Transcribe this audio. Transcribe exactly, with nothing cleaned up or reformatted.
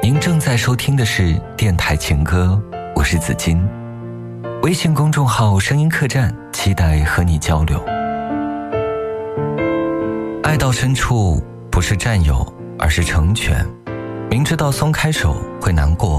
您正在收听的是电台情歌，我是子金。微信公众号声音客栈，期待和你交流。爱到深处不是占有，而是成全。明知道松开手会难过，